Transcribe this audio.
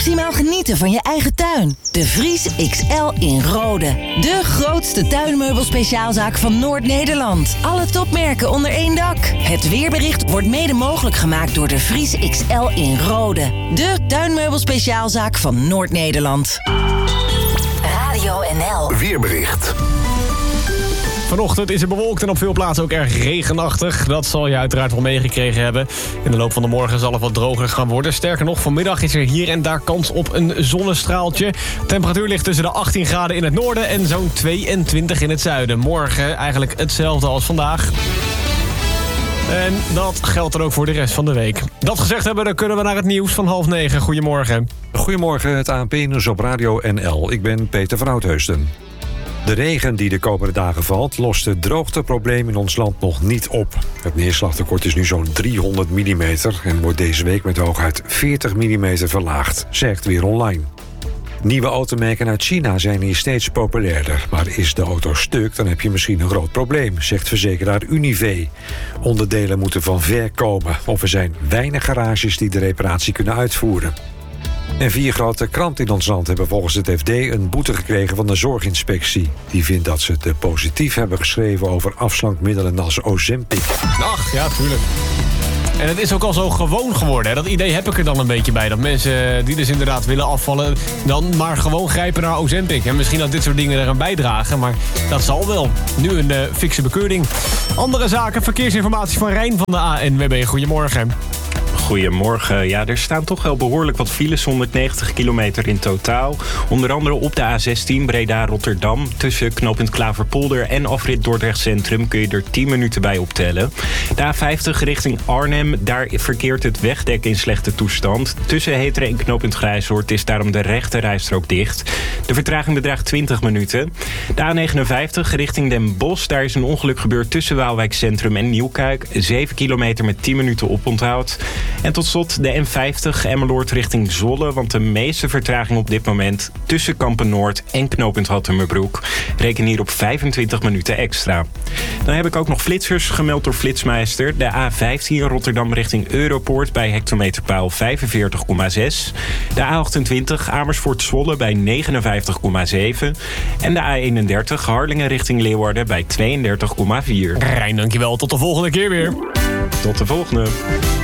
maximaal genieten van je eigen tuin. De Vries XL in Rode. De grootste tuinmeubelspeciaalzaak van Noord-Nederland. Alle topmerken onder één dak. Het weerbericht wordt mede mogelijk gemaakt door de Vries XL in Rode. De tuinmeubelspeciaalzaak van Noord-Nederland. Radio NL. Weerbericht. Vanochtend is het bewolkt en op veel plaatsen ook erg regenachtig. Dat zal je uiteraard wel meegekregen hebben. In de loop van de morgen zal het wat droger gaan worden. Sterker nog, vanmiddag is er hier en daar kans op een zonnestraaltje. Temperatuur ligt tussen de 18 graden in het noorden en zo'n 22 in het zuiden. Morgen eigenlijk hetzelfde als vandaag. En dat geldt dan ook voor de rest van de week. Dat gezegd hebben, dan kunnen we naar het nieuws van 8:30. Goedemorgen. Goedemorgen, het ANP-nieuws op Radio NL. Ik ben Peter van Oudheusden. De regen die de komende dagen valt, lost het droogteprobleem in ons land nog niet op. Het neerslagtekort is nu zo'n 300 mm en wordt deze week met hooguit 40 mm verlaagd, zegt Weer Online. Nieuwe automerken uit China zijn hier steeds populairder. Maar is de auto stuk, dan heb je misschien een groot probleem, zegt verzekeraar Unive. Onderdelen moeten van ver komen, of er zijn weinig garages die de reparatie kunnen uitvoeren. En 4 grote kranten in ons land hebben volgens het FD een boete gekregen van de zorginspectie. Die vindt dat ze te positief hebben geschreven over afslankmiddelen als Ozempic. Ach, ja, tuurlijk. En het is ook al zo gewoon geworden. Hè? Dat idee heb ik er dan een beetje bij. Dat mensen die dus inderdaad willen afvallen, dan maar gewoon grijpen naar Ozempic. En misschien dat dit soort dingen eraan bijdragen, maar dat zal wel. Nu een fikse bekeuring. Andere zaken, verkeersinformatie van Rijn van de ANWB. Goedemorgen. Goedemorgen. Ja, er staan toch wel behoorlijk wat files, 190 kilometer in totaal. Onder andere op de A16 Breda-Rotterdam. Tussen knooppunt Klaverpolder en afrit Dordrecht Centrum kun je er 10 minuten bij optellen. De A50 richting Arnhem, daar verkeert het wegdek in slechte toestand. Tussen Heteren en knooppunt Grijshoort is daarom de rechte rijstrook dicht. De vertraging bedraagt 20 minuten. De A59 richting Den Bosch, daar is een ongeluk gebeurd tussen Waalwijk Centrum en Nieuwkuik. 7 kilometer met 10 minuten oponthoud. En tot slot de N50 Emmeloord richting Zwolle, want de meeste vertraging op dit moment tussen Kampen-Noord en knooppunt Hattemerbroek. Reken hier op 25 minuten extra. Dan heb ik ook nog flitsers gemeld door Flitsmeister. De A15 Rotterdam richting Europoort bij hectometerpaal 45,6. De A28 Amersfoort Zwolle bij 59,7. En de A31 Harlingen richting Leeuwarden bij 32,4. Rijn, dankjewel. Tot de volgende keer weer. Tot de volgende.